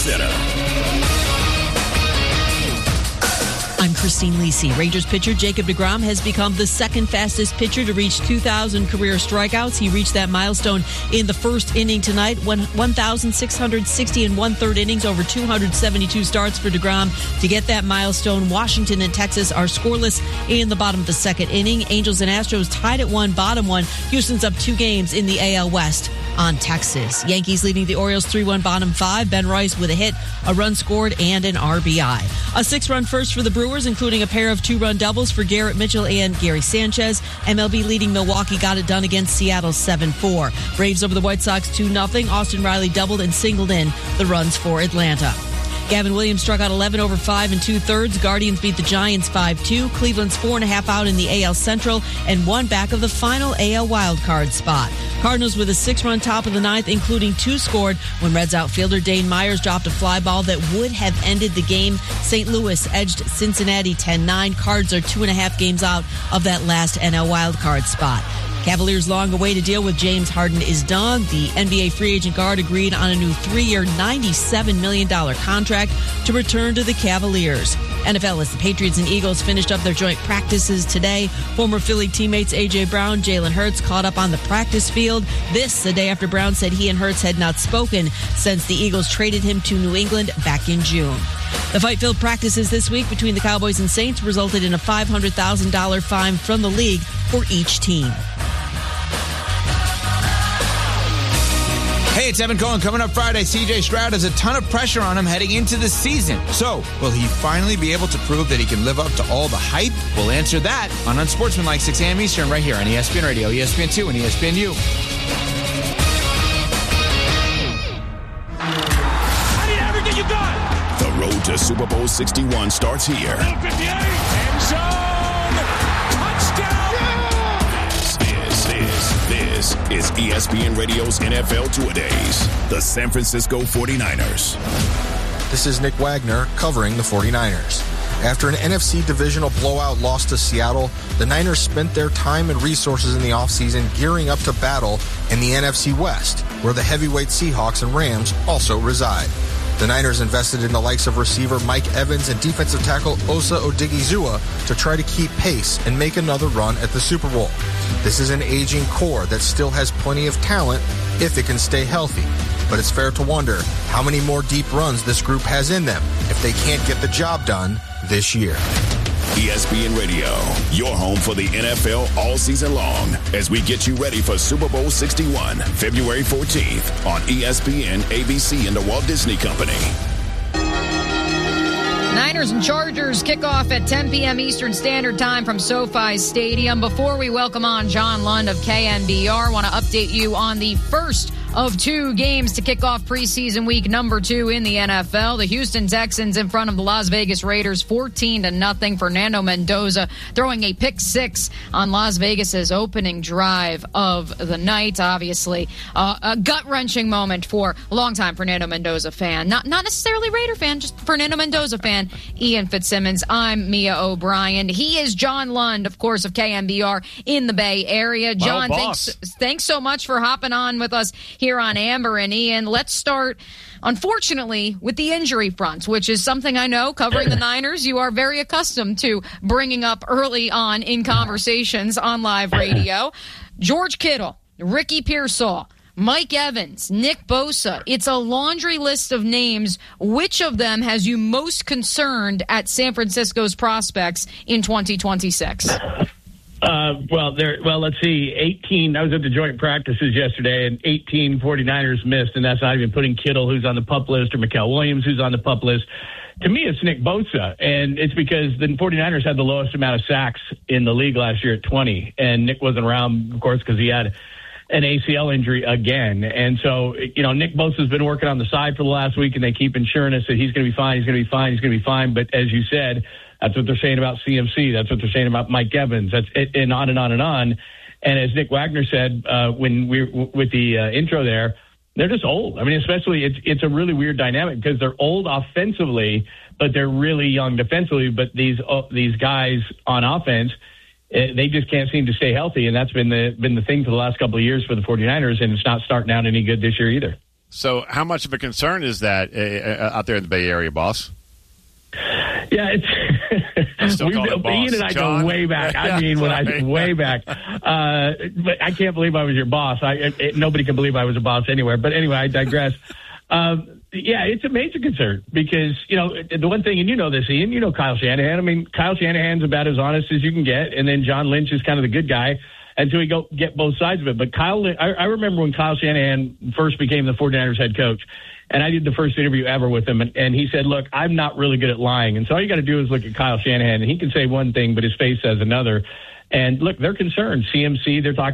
Center. I'm Christine Lisi. Rangers pitcher Jacob deGrom has become the second fastest pitcher to reach 2,000 career strikeouts. He reached that milestone in the first inning tonight, 1,660 and one-third innings over 272 starts for deGrom. To get that milestone, Washington and Texas are scoreless in the bottom of the second inning. Angels and Astros tied at 1, bottom 1. Houston's up 2 games in the AL West on Texas. Yankees leading the Orioles 3-1, bottom 5. Ben Rice with a hit, a run scored, and an RBI. A 6-run first for the Brewers, including a pair of 2-run doubles for Garrett Mitchell and Gary Sanchez. MLB leading Milwaukee got it done against Seattle 7-4. Braves over the White Sox 2-0. Austin Riley doubled and singled in the runs for Atlanta. Gavin Williams struck out 11 over 5 2/3. Guardians beat the Giants 5-2. Cleveland's 4.5 out in the AL Central and 1 back of the final AL wildcard spot. Cardinals with a 6-run top of the 9th, including 2 scored when Reds outfielder Dane Myers dropped a fly ball that would have ended the game. St. Louis edged Cincinnati 10-9. Cards are 2.5 games out of that last NL wildcard spot. Cavaliers' long-awaited deal with James Harden is done. The NBA free agent guard agreed on a new 3-year, $97 million contract to return to the Cavaliers. NFL, as the Patriots and Eagles finished up their joint practices today, former Philly teammates A.J. Brown, Jalen Hurts caught up on the practice field. This, the day after Brown said he and Hurts had not spoken since the Eagles traded him to New England back in June. The fight-filled practices this week between the Cowboys and Saints resulted in a $500,000 fine from the league for each team. Hey, it's Evan Cohen. Coming up Friday, C.J. Stroud has a ton of pressure on him heading into the season. So, will he finally be able to prove that he can live up to all the hype? We'll answer that on Unsportsmanlike 6 a.m. Eastern right here on ESPN Radio, ESPN2, and ESPNU. I need everything you got. The road to Super Bowl 61 starts here. 58, end zone, touchdown. This is ESPN Radio's NFL Two-A-Days. The San Francisco 49ers. This is Nick Wagner covering the 49ers. After an NFC divisional blowout loss to Seattle, the Niners spent their time and resources in the offseason gearing up to battle in the NFC West, where the heavyweight Seahawks and Rams also reside. The Niners invested in the likes of receiver Mike Evans and defensive tackle Osa Odigizua to try to keep pace and make another run at the Super Bowl. This is an aging core that still has plenty of talent if it can stay healthy. But it's fair to wonder how many more deep runs this group has in them if they can't get the job done this year. ESPN Radio, your home for the NFL all season long, as we get you ready for Super Bowl 61, February 14th on ESPN, ABC, and the Walt Disney Company. Niners and Chargers kick off at 10 p.m. Eastern Standard Time from SoFi Stadium. Before we welcome on John Lund of KNBR, I want to update you on the first of 2 games to kick off preseason week number 2 in the NFL. The Houston Texans in front of the Las Vegas Raiders 14-0. Fernando Mendoza throwing a pick 6 on Las Vegas's opening drive of the night. Obviously, a gut-wrenching moment for a longtime Fernando Mendoza fan. Not necessarily Raider fan, just Fernando Mendoza fan. Ian Fitzsimmons. I'm Mia O'Brien. He is John Lund, of course, of KNBR in the Bay Area. John, thanks so much for hopping on with us here on Amber and Ian. Let's start, unfortunately, with the injury front, which is something I know, covering the Niners, you are very accustomed to bringing up early on in conversations on live radio. George Kittle, Ricky Pearsall, Mike Evans, Nick Bosa. It's a laundry list of names. Which of them has you most concerned at San Francisco's prospects in 2026? Let's see. 18. I was at the joint practices yesterday, and 18 49ers missed, and that's not even putting Kittle, who's on the PUP list, or Mikael Williams, who's on the PUP list. To me, it's Nick Bosa, and it's because the 49ers had the lowest amount of sacks in the league last year at 20, and Nick wasn't around, of course, because he had an ACL injury again. And so, Nick Bosa's been working on the side for the last week, and they keep assuring us that he's going to be fine, he's going to be fine, he's going to be fine. But as you said, that's what they're saying about CMC. That's what they're saying about Mike Evans. That's it, and on and on and on. And as Nick Wagner said when we with the intro there, they're just old. I mean, especially it's a really weird dynamic because they're old offensively, but they're really young defensively. But these guys on offense, they just can't seem to stay healthy, and that's been the thing for the last couple of years for the 49ers, and it's not starting out any good this year either. So how much of a concern is that out there in the Bay Area, boss? Yeah, it's Ian and I go way back. I mean, way back. But I can't believe I was your boss. Nobody can believe I was a boss anywhere. But anyway, I digress. Yeah, it's a major concern because, the one thing, and you know this, Ian, you know Kyle Shanahan. I mean, Kyle Shanahan's about as honest as you can get, and then John Lynch is kind of the good guy until you get both sides of it. But I remember when Kyle Shanahan first became the 49ers head coach, and I did the first interview ever with him, and he said, look, I'm not really good at lying. And so all you got to do is look at Kyle Shanahan, and he can say one thing, but his face says another. And look, they're concerned. CMC, they're talking